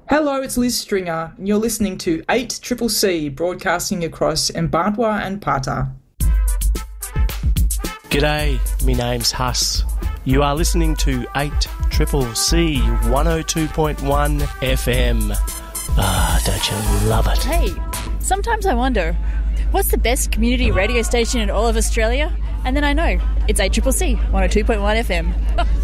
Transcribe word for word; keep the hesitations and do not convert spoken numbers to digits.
Hello, it's Liz Stringer, and you're listening to eight C C C, broadcasting across Mparntwe and Pata. G'day, me name's Huss. You are listening to eight C C C one oh two point one F M. Ah, don't you love it? Hey, sometimes I wonder, what's the best community radio station in all of Australia? And then I know, it's eight C C C one oh two point one F M.